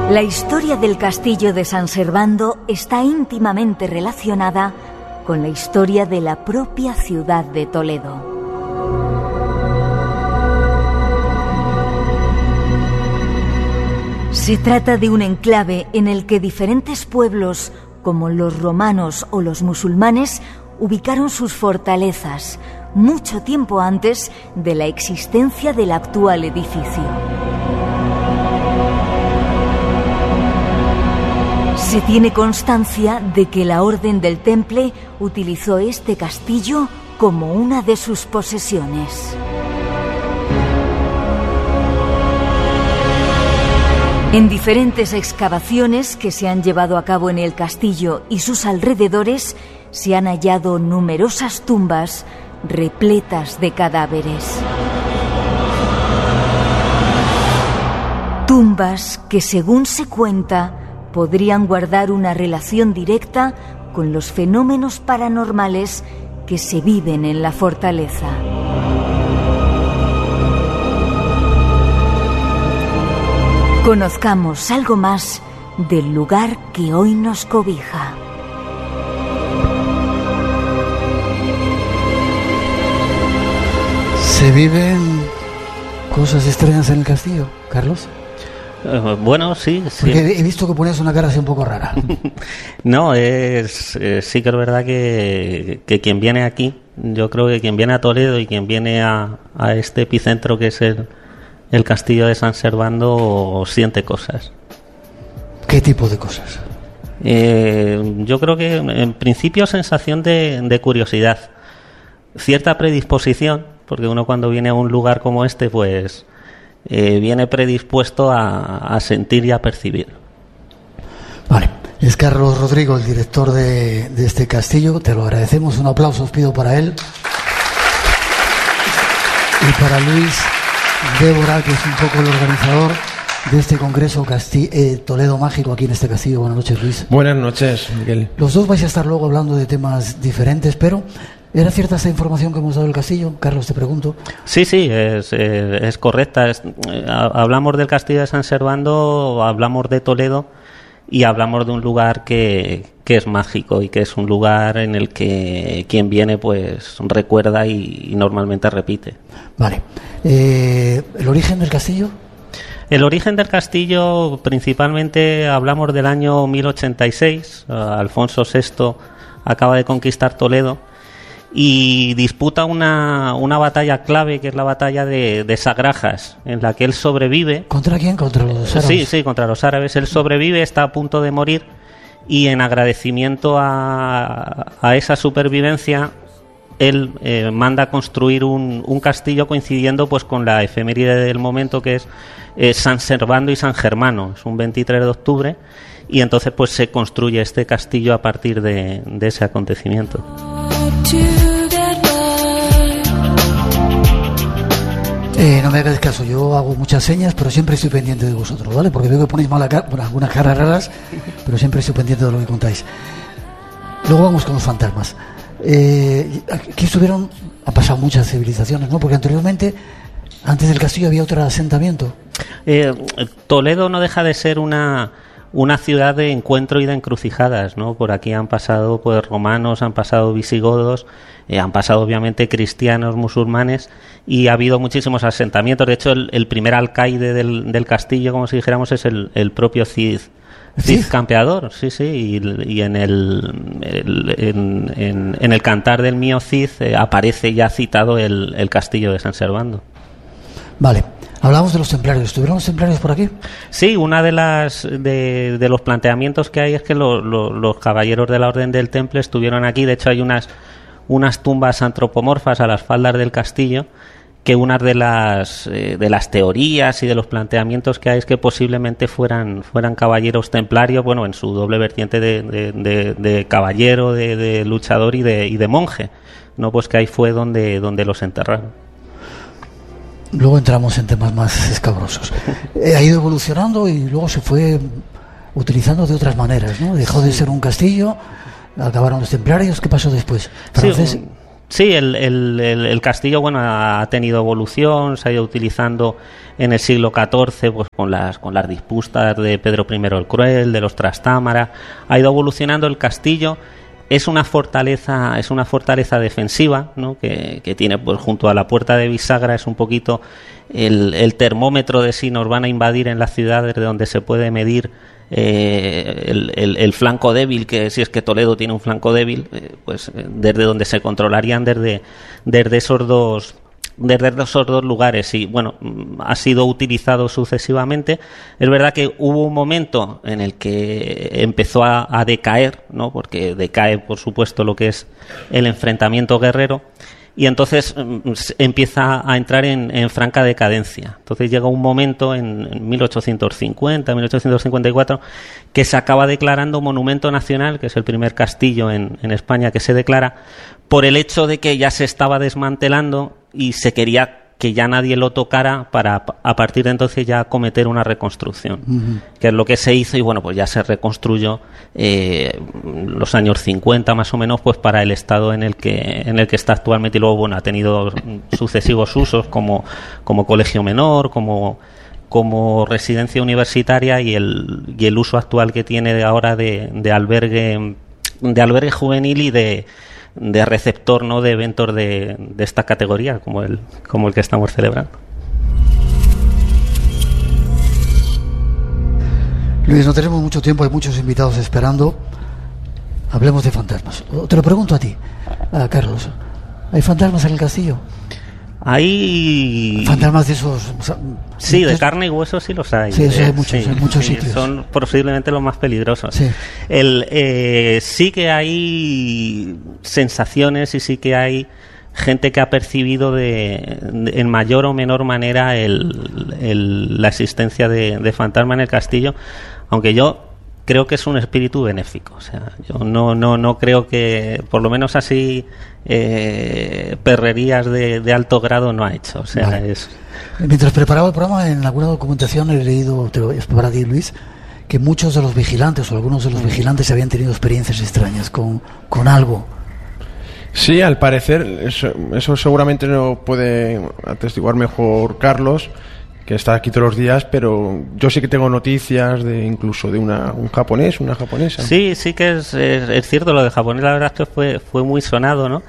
La historia del castillo de San Servando está íntimamente relacionada con la historia de la propia ciudad de Toledo. Se trata de un enclave en el que diferentes pueblos, como los romanos o los musulmanes, ubicaron sus fortalezas mucho tiempo antes de la existencia del actual edificio. Se tiene constancia de que la Orden del Temple utilizó este castillo como una de sus posesiones. En diferentes excavaciones que se han llevado a cabo en el castillo y sus alrededores, se han hallado numerosas tumbas repletas de cadáveres. Tumbas que, según se cuenta, podrían guardar una relación directa con los fenómenos paranormales que se viven en la fortaleza. Conozcamos algo más del lugar que hoy nos cobija. ¿Se viven cosas extrañas en el castillo, Carlos? Bueno, sí. Porque he visto que pones una cara así un poco rara. No, sí que es verdad que quien viene aquí, yo creo que quien viene a Toledo y quien viene a este epicentro que es el castillo de San Servando, siente cosas. ¿Qué tipo de cosas? Yo creo que en principio sensación de curiosidad, cierta predisposición, porque uno cuando viene a un lugar como este, pues viene predispuesto a sentir y a percibir. Vale, es Carlos Rodrigo, el director de este castillo. Te lo agradecemos, un aplauso os pido para él. Y para Luis Débora, que es un poco el organizador de este congreso Toledo Mágico aquí en este castillo. Buenas noches, Luis. Buenas noches, Miguel. Los dos vais a estar luego hablando de temas diferentes, pero ¿era cierta esta información que hemos dado del castillo? Carlos, te pregunto. Sí, es correcta. Hablamos del castillo de San Servando, hablamos de Toledo y hablamos de un lugar que es mágico y que es un lugar en el que quien viene pues recuerda y normalmente repite. Vale. ¿El origen del castillo? El origen del castillo, principalmente hablamos del año 1086. Alfonso VI acaba de conquistar Toledo y disputa una batalla clave, que es la batalla de Sagrajas, en la que él sobrevive. ¿Contra quién? ¿Contra los árabes? Sí, contra los árabes. Él sobrevive, está a punto de morir, y en agradecimiento a esa supervivencia, él manda construir un castillo coincidiendo pues con la efeméride del momento, que es San Servando y San Germano. Es un 23 de octubre, y entonces pues se construye este castillo a partir de ese acontecimiento. No me hagáis caso, yo hago muchas señas, pero siempre estoy pendiente de vosotros, ¿vale? Porque veo que ponéis algunas caras raras, pero siempre estoy pendiente de lo que contáis. Luego vamos con los fantasmas. Aquí han pasado muchas civilizaciones, ¿no? Porque anteriormente, antes del castillo, había otro asentamiento. Toledo no deja de ser una ciudad de encuentro y de encrucijadas, ¿no? Por aquí han pasado pues romanos, han pasado visigodos, han pasado obviamente cristianos, musulmanes, y ha habido muchísimos asentamientos. De hecho, el primer alcaide del castillo, como si dijéramos, es el propio Cid Campeador, sí, y en el Cantar del Mío Cid aparece ya citado el castillo de San Servando. Vale. Hablamos de los templarios. ¿Estuvieron los templarios por aquí? Sí, una de los planteamientos que hay es que los caballeros de la Orden del Temple estuvieron aquí. De hecho, hay unas tumbas antropomorfas a las faldas del castillo, que una de las teorías y de los planteamientos que hay es que posiblemente fueran caballeros templarios, bueno, en su doble vertiente de caballero, de luchador y de monje, no, pues que ahí fue donde los enterraron. Luego entramos en temas más escabrosos. Ha ido evolucionando y luego se fue utilizando de otras maneras, ¿no? Dejó de ser un castillo, acabaron los templarios. ¿Qué pasó después? Sí, Sí, el castillo, bueno, ha tenido evolución, se ha ido utilizando en el siglo XIV, pues con las disputas de Pedro I el Cruel, de los Trastámara, ha ido evolucionando el castillo. Es una fortaleza defensiva, ¿no? que tiene, pues junto a la puerta de bisagra, es un poquito el termómetro de si nos van a invadir en la ciudad, desde donde se puede medir el flanco débil, que si es que Toledo tiene un flanco débil, pues desde donde se controlarían desde esos dos lugares. Y bueno, ha sido utilizado sucesivamente. Es verdad que hubo un momento en el que empezó a decaer, ¿no? Porque decae, por supuesto, lo que es el enfrentamiento guerrero, y entonces empieza a entrar en franca decadencia. Entonces llega un momento en 1850, 1854, que se acaba declarando monumento nacional, que es el primer castillo en España que se declara, por el hecho de que ya se estaba desmantelando y se quería que ya nadie lo tocara para a partir de entonces ya cometer una reconstrucción, que es lo que se hizo. Y bueno, pues ya se reconstruyó los años 50 más o menos, pues para el estado en el que está actualmente. Y luego, bueno, ha tenido sucesivos usos como colegio menor, como residencia universitaria, y el uso actual que tiene ahora de albergue juvenil y de receptor, ¿no?, de eventos de esta categoría, como el que estamos celebrando. Luis, no tenemos mucho tiempo, hay muchos invitados esperando. Hablemos de fantasmas. Te lo pregunto a ti, a Carlos. ¿Hay fantasmas en el castillo? Hay fantasmas de esos... Sí, de carne y hueso sí los hay. Sí, eso hay muchos, en muchos sitios. Son posiblemente los más peligrosos. Sí. Sí que hay sensaciones y sí que hay gente que ha percibido en mayor o menor manera la existencia de fantasma en el castillo, aunque yo creo que es un espíritu benéfico. O sea, yo no creo que, por lo menos así, perrerías de alto grado no ha hecho. O sea, vale. Mientras preparaba el programa, en alguna documentación he leído, es para ti, Luis, que muchos de los vigilantes o algunos de los vigilantes habían tenido experiencias extrañas con algo. Sí, al parecer, eso seguramente no puede atestiguar mejor Carlos, que está aquí todos los días, pero yo sí que tengo noticias incluso de un japonés, una japonesa. Sí que es cierto, lo de japonés la verdad es que fue muy sonado, ¿no?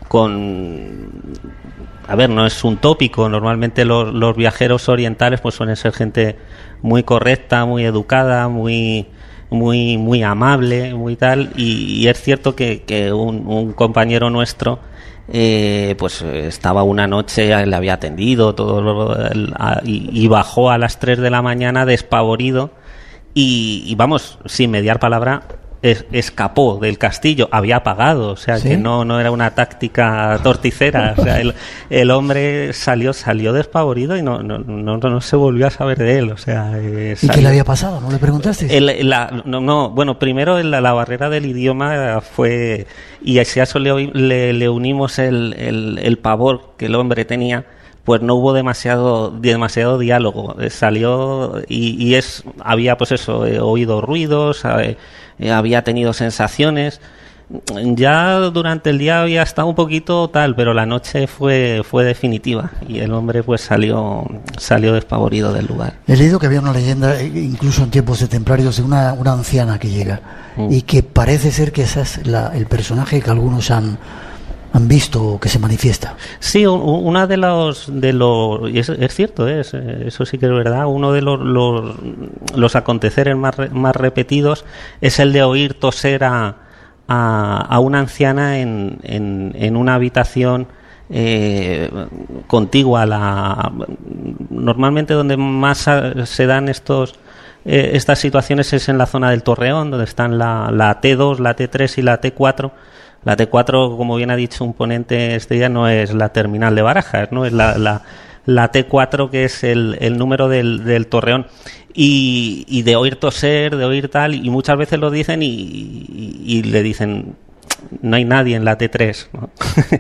A ver, no es un tópico, normalmente los viajeros orientales pues suelen ser gente muy correcta, muy educada, muy amable, muy tal, y es cierto que un compañero nuestro pues estaba una noche, le había atendido y bajó a las 3 de la mañana despavorido y vamos, sin mediar palabra, escapó del castillo, había pagado, o sea, ¿sí? Que no era una táctica torticera, o sea, el hombre salió despavorido y no se volvió a saber de él, o sea, ¿y qué le había pasado? ¿No le preguntaste? Bueno, primero la barrera del idioma fue, y si a eso le unimos el pavor que el hombre tenía, pues no hubo demasiado diálogo. Salió y había pues eso, oído ruidos, había tenido sensaciones. Ya durante el día había estado un poquito tal, pero la noche fue definitiva y el hombre pues salió despavorido del lugar. He leído que había una leyenda, incluso en tiempos de templarios, de una anciana que llega y que parece ser que ese es el personaje que algunos han visto que se manifiesta. Sí, una de los y es cierto, eso sí que es verdad. Uno de los aconteceres más repetidos es el de oír toser a una anciana en una habitación contigua normalmente donde más se dan estas situaciones es en la zona del Torreón, donde están la T2, la T3 y la T4. La T4, como bien ha dicho un ponente este día, no es la terminal de Barajas, ¿no? Es la T4, que es el número del Torreón. Y de oír toser, de oír tal, y muchas veces lo dicen y le dicen, no hay nadie en la T3, ¿no?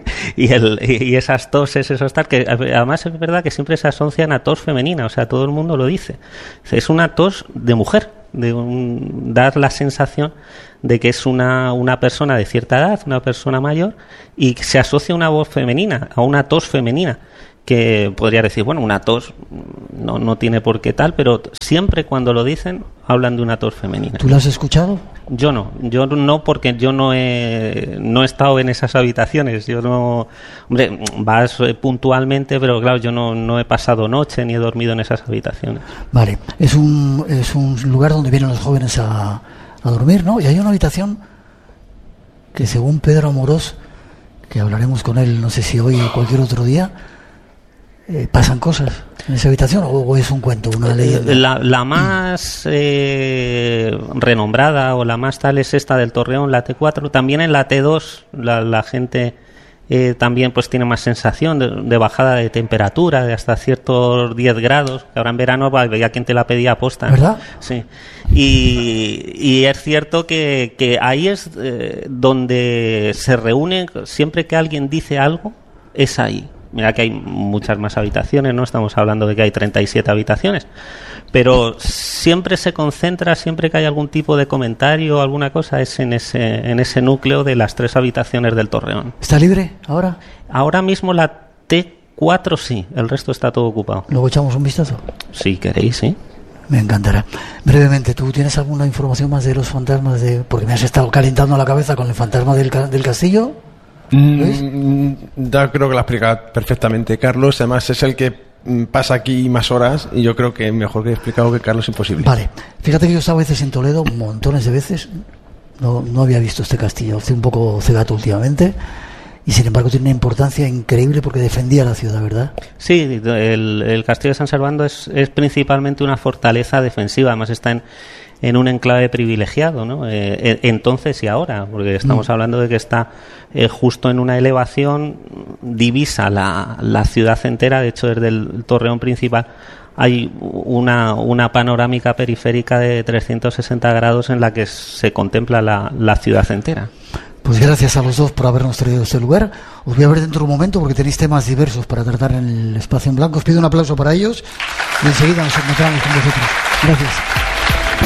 y esas toses, esos tal, que además es verdad que siempre se asocian a tos femenina, o sea, todo el mundo lo dice. Es una tos de mujer. dar la sensación de que es una persona de cierta edad, una persona mayor, y se asocia una voz femenina, a una tos femenina, que podría decir, bueno, una tos no tiene por qué tal, pero siempre cuando lo dicen hablan de una tos femenina. ¿Tú la has escuchado? Yo no, porque yo no he estado en esas habitaciones. Yo no, hombre, vas puntualmente, pero claro, yo no he pasado noche ni he dormido en esas habitaciones. Vale, es un lugar donde vienen los jóvenes a dormir, ¿no? Y hay una habitación que, según Pedro Amorós, que hablaremos con él, no sé si hoy o cualquier otro día, ¿pasan cosas en esa habitación o es un cuento, una leyenda? La más renombrada o la más tal es esta del Torreón, la T4. También en la T2 la gente también pues tiene más sensación de bajada de temperatura, de hasta ciertos 10 grados, que ahora en verano veía quien te la pedía aposta. ¿Verdad? Sí. Y es cierto que ahí es donde se reúnen, siempre que alguien dice algo, es ahí. Mira que hay muchas más habitaciones, ¿no? Estamos hablando de que hay 37 habitaciones. Pero siempre se concentra, siempre que hay algún tipo de comentario o alguna cosa, es en ese núcleo de las 3 habitaciones del Torreón. ¿Está libre ahora? Ahora mismo la T4 sí, el resto está todo ocupado. ¿Luego echamos un vistazo? Si queréis, sí. Me encantará. Brevemente, ¿tú tienes alguna información más de los fantasmas porque me has estado calentando la cabeza con el fantasma del castillo? Yo creo que lo ha explicado perfectamente Carlos. Además es el que pasa aquí más horas y yo creo que mejor que he explicado que Carlos imposible. Vale, fíjate que yo he estado a veces en Toledo, montones de veces, no había visto este castillo, estoy un poco cegato últimamente, y sin embargo tiene una importancia increíble porque defendía la ciudad, ¿verdad? Sí, el castillo de San Servando es principalmente una fortaleza defensiva, además está en un enclave privilegiado, ¿no? Entonces y ahora, porque estamos hablando de que está justo en una elevación, divisa la ciudad entera. De hecho, desde el torreón principal hay una panorámica periférica de 360 grados en la que se contempla la ciudad entera. Pues gracias a los dos por habernos traído a este lugar. Os voy a ver dentro de un momento porque tenéis temas diversos para tratar en el espacio en blanco. Os pido un aplauso para ellos y enseguida nos encontramos con vosotros. Gracias.